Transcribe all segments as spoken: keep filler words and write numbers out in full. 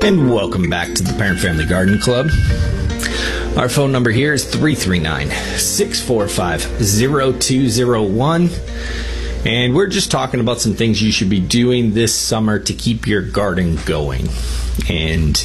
And welcome back to the Parent Family Garden Club. Our phone number here is three three nine, six four five, zero two zero one. And we're just talking about some things you should be doing this summer to keep your garden going. And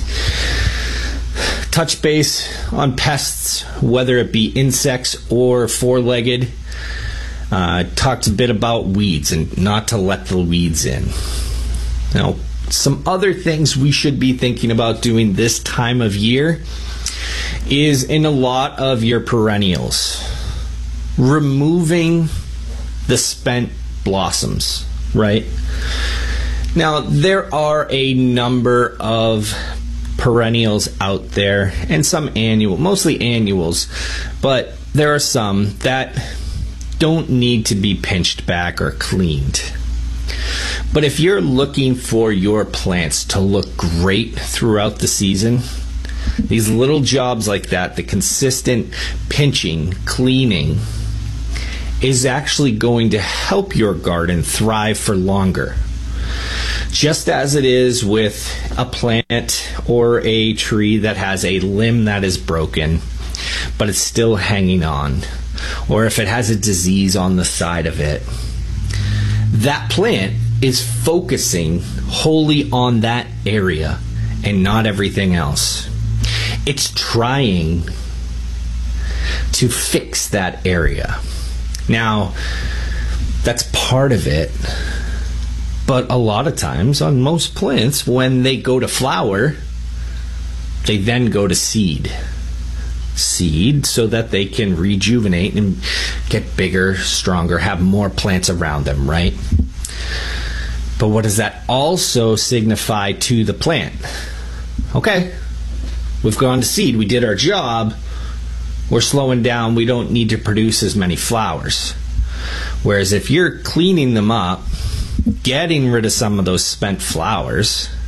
touch base on pests, whether it be insects or four-legged. Uh, talked a bit about weeds and not to let the weeds in. Now, some other things we should be thinking about doing this time of year is in a lot of your perennials, removing the spent blossoms, right? Now, there are a number of perennials out there and some annual, mostly annuals, but there are some that don't need to be pinched back or cleaned. But if you're looking for your plants to look great throughout the season, these little jobs like that, the consistent pinching, cleaning, is actually going to help your garden thrive for longer. Just as it is with a plant or a tree that has a limb that is broken, but it's still hanging on, or if it has a disease on the side of it, that plant is focusing wholly on that area and not everything else. It's trying to fix that area. Now, that's part of it, but a lot of times on most plants, when they go to flower, they then go to seed. Seed so that they can rejuvenate and get bigger, stronger, have more plants around them, right? But what does that also signify to the plant? Okay, we've gone to seed, we did our job, we're slowing down, we don't need to produce as many flowers. Whereas if you're cleaning them up, getting rid of some of those spent flowers,